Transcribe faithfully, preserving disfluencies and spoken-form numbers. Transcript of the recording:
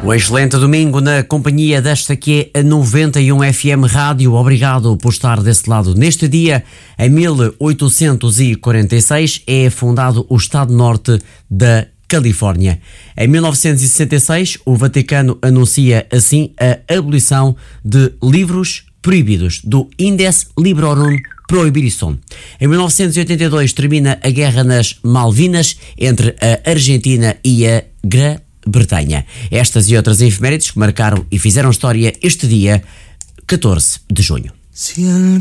Um excelente domingo na companhia desta que é a noventa e um F M Rádio. Obrigado por estar desse lado. Neste dia, em mil oitocentos e quarenta e seis, é fundado o Estado Norte da Califórnia. Em mil novecentos e sessenta e seis, o Vaticano anuncia assim a abolição de livros proibidos, do Index Librorum Prohibition. Em mil novecentos e oitenta e dois termina a guerra nas Malvinas entre a Argentina e a Grã-Bretanha. Estas e outras efemérides que marcaram e fizeram história este dia, catorze de junho.